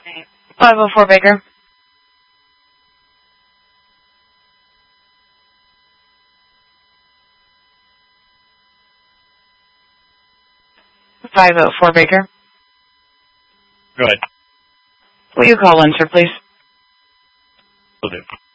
504 Baker. Baker. Go ahead. Will you call in, sir, please? Will do.